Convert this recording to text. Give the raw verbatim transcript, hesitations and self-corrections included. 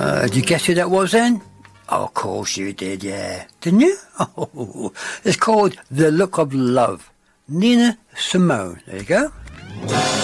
Uh, did you guess who that was then? Oh, of course you did, yeah. Didn't you? Oh, it's called The Look of Love. Nina Simone. There you go.